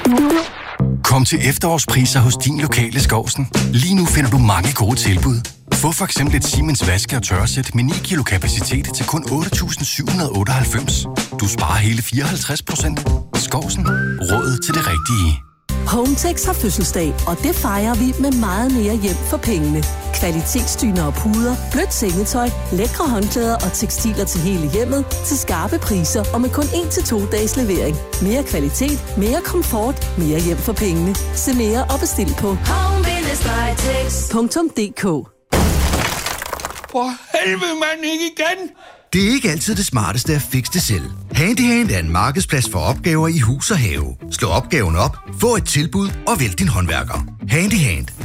Kom til efterårspriser hos din lokale Skovsen. Lige nu finder du mange gode tilbud. Få for eksempel et Siemens vaske- og tørresæt med 9 kilo kapacitet til kun 8.798. Du sparer hele 54%. Skovsen. Råd til det rigtige. Hometex har fødselsdag, og det fejrer vi med meget mere hjem for pengene. Kvalitetsdyner og puder, blødt sengetøj, lækre håndklæder og tekstiler til hele hjemmet til skarpe priser og med kun 1-2 dages levering. Mere kvalitet, mere komfort, mere hjem for pengene. Se mere og bestil på home-tex.dk. For helvede, mand, ikke igen! Det er ikke altid det smarteste at fikse det selv. Handyhand er en markedsplads for opgaver i hus og have. Slå opgaven op, få et tilbud og vælg din håndværker. Handyhand.